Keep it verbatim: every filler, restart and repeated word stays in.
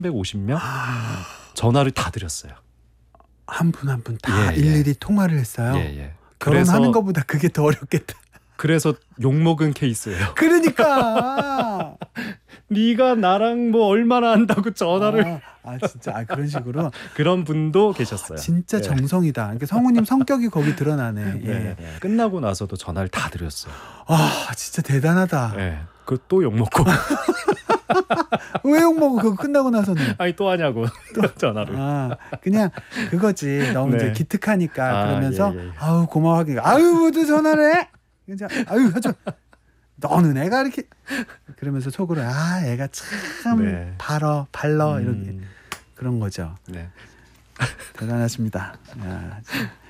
삼백오십 명 전화를 다 드렸어요. 한 분 한 분 다 예, 예. 일일이 통화를 했어요. 예, 예. 결혼하는 그래서- 것보다 그게 더 어렵겠다. 그래서 욕먹은 케이스예요. 그러니까 네가 나랑 뭐 얼마나 한다고 전화를 아, 아 진짜 아, 그런 식으로 그런 분도 계셨어요. 진짜 예. 정성이다. 그러니까 성우님 성격이 거기 드러나네. 예. 네, 네. 끝나고 나서도 전화를 다 드렸어요. 아 진짜 대단하다. 예. 그또 욕먹고 왜 욕먹어 그거 끝나고 나서는. 아니 또 하냐고 또 전화를. 아 그냥 그거지. 너무 네. 이제 기특하니까 아, 그러면서 예, 예. 아우 고마워하게 아유 뭐또 전화를 해? 그냥 아유 하죠. 너는 애가 이렇게 그러면서 속으로 아 애가 참 네. 발어 발러 이렇게 음, 그런 거죠. 네. 대단하십니다. 야, 참.